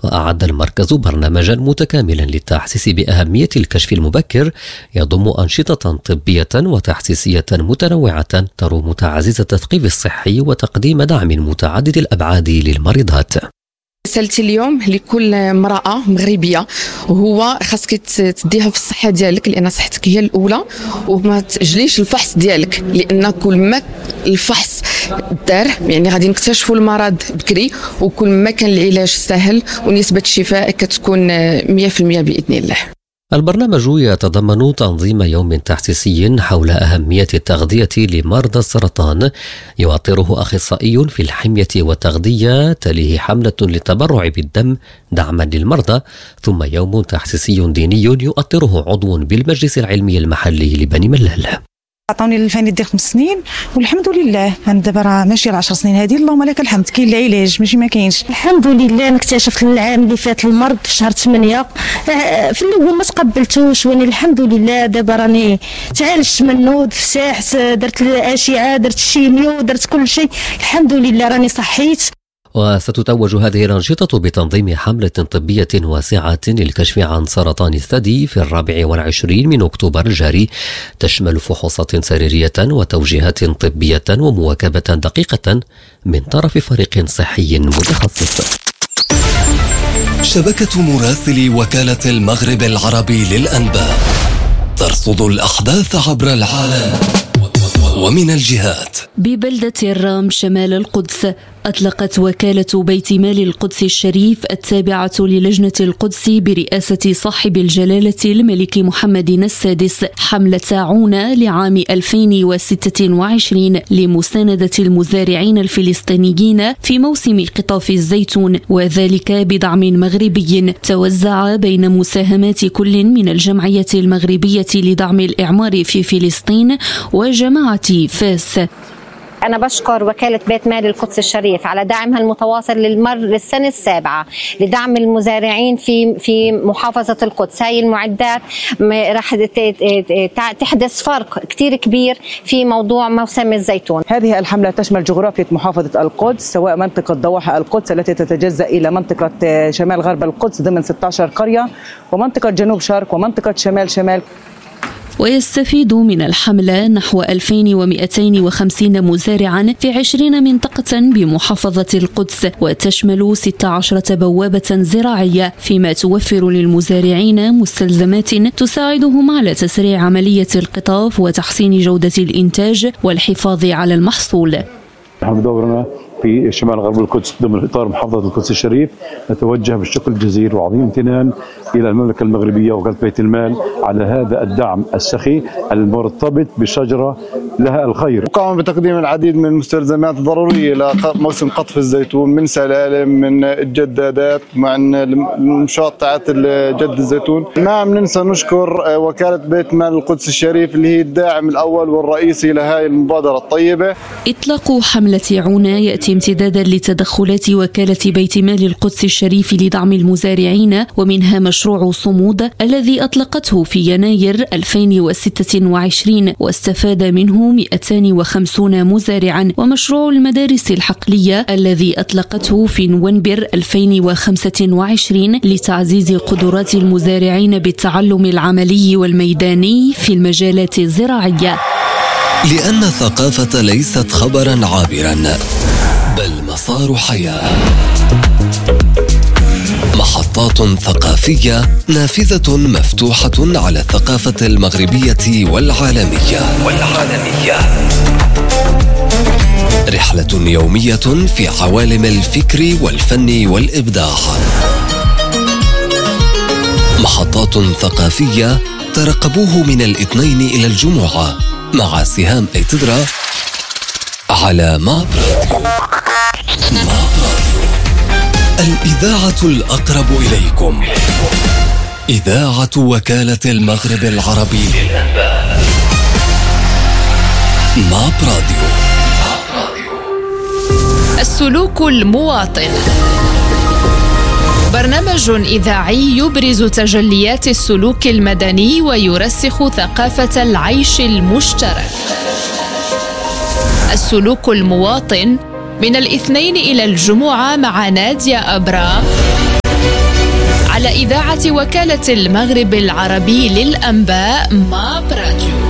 وأعد المركز برنامجا متكاملا للتحسيس بأهمية الكشف المبكر يضم أنشطة طبية وتحسيسية متنوعة تروم تعزيز التثقيف الصحي وتقديم دعم متعدد الأبعاد للمريضات. رسالتي اليوم لكل امرأة مغربية هو خاصك تديها في الصحة ديالك، لأن صحتك هي الأولى، وما تجليش الفحص ديالك، لأن كل ما الفحص دار يعني غادي نكتشفوا المرض بكري، وكل ما كان العلاج سهل ونسبة الشفاء كتكون 100% بإذن الله. البرنامج يتضمن تنظيم يوم تحسيسي حول أهمية التغذية لمرضى السرطان يوطره أخصائي في الحمية والتغذية، تليه حملة للتبرع بالدم دعما للمرضى، ثم يوم تحسيسي ديني يؤطره عضو بالمجلس العلمي المحلي لبني ملال. عطاوني الفاني ديال 5 سنين والحمد لله انا دابا راه ماشي 10 سنين هذه، اللهم لك الحمد، كاين العلاج ماشي ما كاينش الحمد لله. انا اكتشفت العام اللي فات المرض في شهر 8، في الاول ما تقبلتوش، وانا الحمد لله دابا راني تعالجت منه، تفسحت، درت الاشعه، درت الشيميو، درت كل شيء، الحمد لله راني صحيت. وستتوج هذه الأنشطة بتنظيم حملة طبية واسعة للكشف عن سرطان الثدي في 24 من أكتوبر الجاري، تشمل فحوصات سريرية وتوجيهات طبية ومواكبة دقيقة من طرف فريق صحي متخصص. شبكة مراسلي وكالة المغرب العربي للأنباء ترصد الأحداث عبر العالم ومن الجهات. ببلدة الرام شمال القدس أطلقت وكالة بيت مال القدس الشريف التابعة للجنة القدس برئاسة صاحب الجلالة الملك محمد السادس حملة عونة لعام 2026 لمساندة المزارعين الفلسطينيين في موسم قطاف الزيتون، وذلك بدعم مغربي توزع بين مساهمات كل من الجمعية المغربية لدعم الإعمار في فلسطين وجماعة فاس. أنا بشكر وكالة بيت مال القدس الشريف على دعمها المتواصل للسنة السابعة لدعم المزارعين في محافظة القدس. هاي المعدات راح تحدث فرق كتير كبير في موضوع موسم الزيتون. هذه الحملة تشمل جغرافية محافظة القدس، سواء منطقة ضواحي القدس التي تتجزأ إلى منطقة شمال غرب القدس ضمن 16 قرية، ومنطقة جنوب شرق، ومنطقة شمال. ويستفيد من الحملة نحو 2250 مزارعا في 20 منطقة بمحافظة القدس، وتشمل 16 بوابة زراعية، فيما توفر للمزارعين مستلزمات تساعدهم على تسريع عملية القطاف وتحسين جودة الإنتاج والحفاظ على المحصول. دورنا في شمال غرب القدس ضمن إطار محافظة القدس الشريف نتوجه بالشكر الجزيل وعظيم امتنان إلى المملكة المغربية وكالة بيت المال على هذا الدعم السخي المرتبط بشجرة لها الخير. قام بتقديم العديد من المستلزمات الضرورية لموسم قطف الزيتون، من سلالم، من الجدادات، مع المنشآت تاعت جد الزيتون. ما عم ننسى نشكر وكالة بيت مال القدس الشريف اللي هي الداعم الأول والرئيسي لهذه المبادرة الطيبة. إطلاق حملة عونة يأتي امتدادا لتدخلات وكالة بيت مال القدس الشريف لدعم المزارعين، ومنها مشروع صمود الذي أطلقته في يناير 2026 واستفاد منه 250 مزارعا، ومشروع المدارس الحقلية الذي أطلقته في نوفمبر 2025 لتعزيز قدرات المزارعين بالتعلم العملي والميداني في المجالات الزراعية. لأن الثقافة ليست خبرا عابرا بل مسار حياة. محطات ثقافية نافذة مفتوحة على الثقافة المغربية والعالمية. رحلة يومية في عوالم الفكر والفن والإبداع. محطات ثقافية ترقبوه من الاثنين إلى الجمعة مع سهام أيتدرا على ماب راديو. الإذاعة الأقرب إليكم، إذاعة وكالة المغرب العربي للأنباء. ماب راديو. السلوك المواطن، برنامج إذاعي يبرز تجليات السلوك المدني ويرسخ ثقافة العيش المشترك. السلوك المواطن من الاثنين إلى الجمعة مع نادية أبرام على إذاعة وكالة المغرب العربي للأنباء ماب راديو.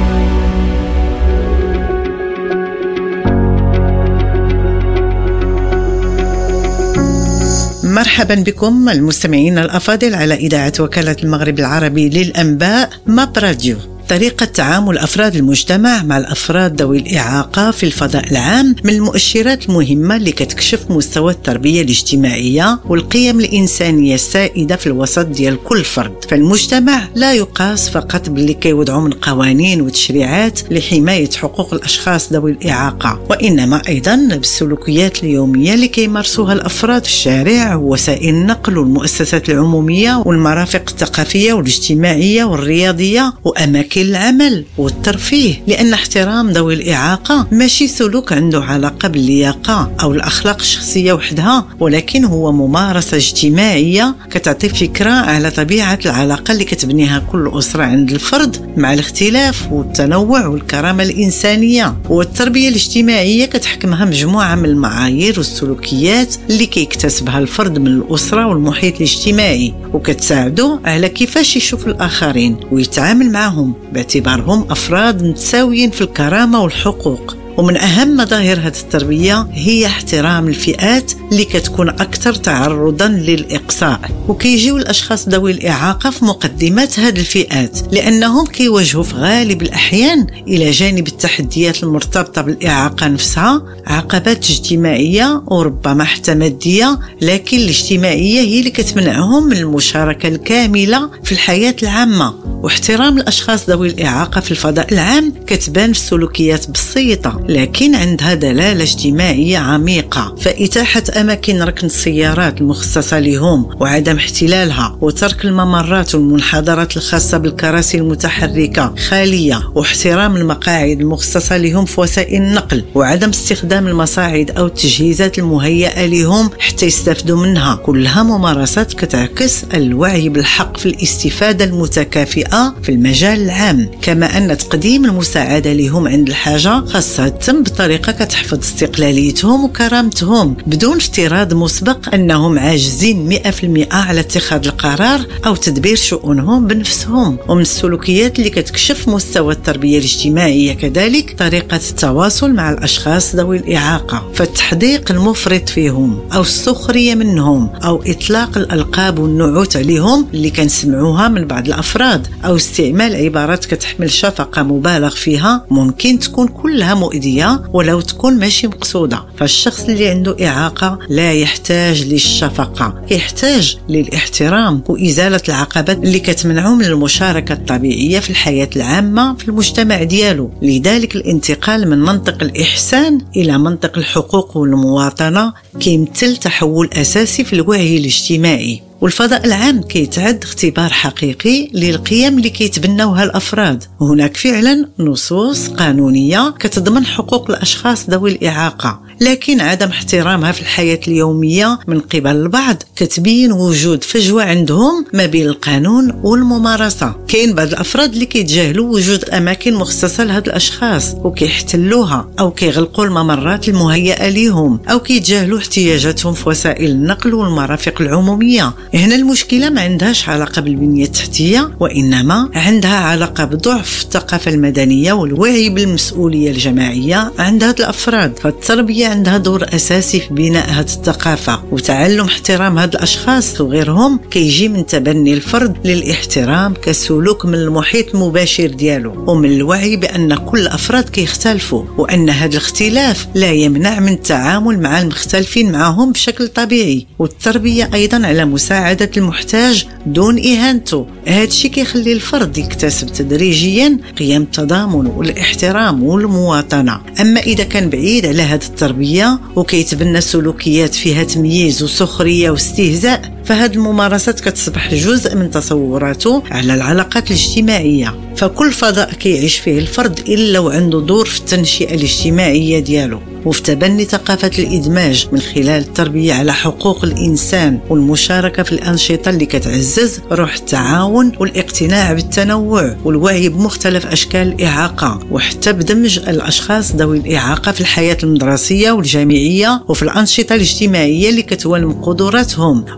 مرحبا بكم المستمعين الأفاضل على إذاعة وكالة المغرب العربي للأنباء ماب راديو. طريقة تعامل أفراد المجتمع مع الأفراد ذوي الإعاقة في الفضاء العام من المؤشرات المهمة اللي كتكشف مستوى التربية الاجتماعية والقيم الإنسانية السائدة في الوسط ديال كل فرد. فالمجتمع لا يقاس فقط باللي كيوضعوا من قوانين وتشريعات لحماية حقوق الأشخاص ذوي الإعاقة، وإنما أيضا بالسلوكيات اليومية اللي كيمارسوها الأفراد في الشارع ووسائل النقل والمؤسسات العمومية والمرافق الثقافية والاجتماعية والرياضية وأماكن العمل والترفيه. لأن احترام ذوي الإعاقة ماشي سلوك عنده علاقة باللياقة أو الأخلاق الشخصية وحدها، ولكن هو ممارسة اجتماعية كتعطي فكرة على طبيعة العلاقة اللي كتبنيها كل أسرة عند الفرد مع الاختلاف والتنوع والكرامة الإنسانية. والتربية الاجتماعية كتحكمها مجموعة من المعايير والسلوكيات اللي كيكتسبها الفرد من الأسرة والمحيط الاجتماعي، وكتساعده على كيفاش يشوف الآخرين ويتعامل معهم باعتبارهم أفراد متساويين في الكرامة والحقوق. ومن أهم مظاهر هذه التربية هي احترام الفئات اللي كتكون أكثر تعرضا للإقصاء، وكيجيو الأشخاص ذوي الإعاقة في مقدمات هذه الفئات لأنهم كيواجهوا في غالب الأحيان إلى جانب التحديات المرتبطة بالإعاقة نفسها عقبات اجتماعية وربما حتى مادية، لكن الاجتماعية هي اللي كتمنعهم من المشاركة الكاملة في الحياة العامة. واحترام الأشخاص ذوي الإعاقة في الفضاء العام كتبان في سلوكيات بسيطة لكن عندها دلالة اجتماعية عميقة، فإتاحة أماكن ركن السيارات المخصصة لهم وعدم احتلالها، وترك الممرات والمنحدرات الخاصة بالكراسي المتحركة خالية، واحترام المقاعد المخصصة لهم في وسائل النقل، وعدم استخدام المصاعد أو التجهيزات المهيئة لهم حتى يستفدوا منها. كلها ممارسات كتعكس الوعي بالحق في الاستفادة المتكافئة في المجال العام، كما أن تقديم المساعدة لهم عند الحاجة خاصة تم بطريقة كتحفظ استقلاليتهم وكرامتهم بدون افتراض مسبق أنهم عاجزين 100% على اتخاذ القرار أو تدبير شؤونهم بنفسهم. ومن السلوكيات اللي كتكشف مستوى التربية الاجتماعية كذلك طريقة التواصل مع الأشخاص ذوي الإعاقة، فالتحديق المفرط فيهم أو السخرية منهم أو إطلاق الألقاب والنعوت عليهم اللي كنسمعوها من بعض الأفراد أو استعمال عبارات كتحمل شفقة مبالغ فيها ممكن تكون كلها مؤذية ولو تكون ماشي مقصودة. فالشخص اللي عنده إعاقة لا يحتاج للشفقة، يحتاج للاحترام وإزالة العقبات اللي كتمنعه من المشاركة الطبيعية في الحياة العامة في المجتمع ديالو. لذلك الانتقال من منطق الإحسان إلى منطق الحقوق والمواطنة كيمثل تحول أساسي في الوعي الاجتماعي. والفضاء العام كيتعد اختبار حقيقي للقيم اللي كيتبنوها الأفراد. هناك فعلا نصوص قانونية كتضمن حقوق الأشخاص ذوي الإعاقة، لكن عدم احترامها في الحياة اليومية من قبل البعض كتبين وجود فجوة عندهم ما بين القانون والممارسة. كاين بعض الأفراد اللي كيتجاهلوا وجود أماكن مخصصة لهاد الأشخاص وكيحتلوها أو كيغلقوا الممرات المهيئة لهم أو كيتجاهلوا احتياجاتهم في وسائل النقل والمرافق العمومية. هنا المشكلة ما عندهاش علاقة بالبنية التحتية، وإنما عندها علاقة بضعف الثقافة المدنية والوعي بالمسؤولية الجماعية عند هاد الأفراد. فالتربية عندها دور أساسي في بناء هاد الثقافة، وتعلم احترام هاد الأشخاص وغيرهم كيجي من تبني الفرد للاحترام كسلوك من المحيط المباشر ديالو، ومن الوعي بأن كل الأفراد كيختلفوا وأن هاد الاختلاف لا يمنع من التعامل مع المختلفين معهم بشكل طبيعي. والتربية أيضا على مساعدة المحتاج دون إهانته. هذا الشيء كيخلي الفرد يكتسب تدريجيا قيم التضامن والاحترام والمواطنة. أما إذا كان بعيد على هذه التربية وكيتبنى سلوكيات فيها تمييز وسخرية واستهزاء، فهذه الممارسات كتصبح جزء من تصوراته على العلاقات الاجتماعية. فكل فضاء كيعيش فيه الفرد إلا وعنده دور في التنشئة الاجتماعية ديالو وفي تبني ثقافة الإدماج من خلال التربية على حقوق الإنسان والمشاركة في الأنشطة اللي كتعزز روح التعاون والاقتناع بالتنوع والوعي بمختلف أشكال الإعاقة، وحتى بدمج الأشخاص ذوي الإعاقة في الحياة المدرسية والجامعية وفي الأنشطة الاجتماعية اللي كتولم قدراتهم وكتوفر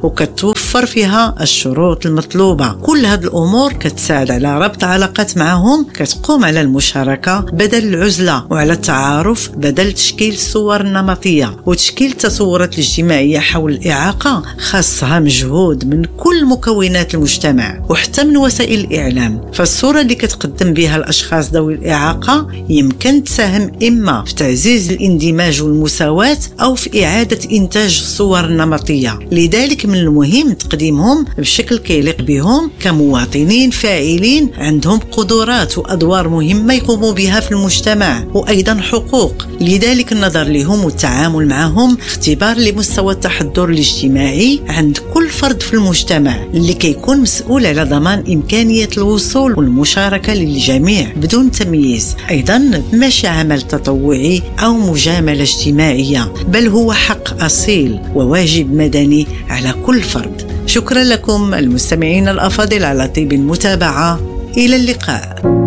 وتوفر فيها الشروط المطلوبة. كل هذه الأمور كتساعد على ربط علاقات معهم، كتقوم على المشاركة بدل العزلة، وعلى التعارف بدل تشكيل صور نمطية. وتشكيل التصورات الاجتماعية حول الإعاقة خاصها مجهود من كل مكونات المجتمع وحتى من وسائل الإعلام. فالصورة اللي كتقدم بها الأشخاص ذوي الإعاقة يمكن تساهم إما في تعزيز الاندماج والمساواة أو في إعادة إنتاج صور نمطية. لذلك من المهم تقديمهم بشكل كيليق بهم كمواطنين فاعلين عندهم قدرات وأدوار مهمة يقوموا بها في المجتمع وأيضا حقوق. لذلك النظر لهم والتعامل معهم اختبار لمستوى التحضر الاجتماعي عند كل فرد في المجتمع اللي كيكون مسؤول على ضمان إمكانية الوصول والمشاركة للجميع بدون تمييز. أيضا ماشي عمل تطوعي أو مجاملة اجتماعية، بل هو حق أصيل وواجب مدني على كل فرد. شكرا لكم المستمعين الأفاضل على طيب المتابعة. إلى اللقاء.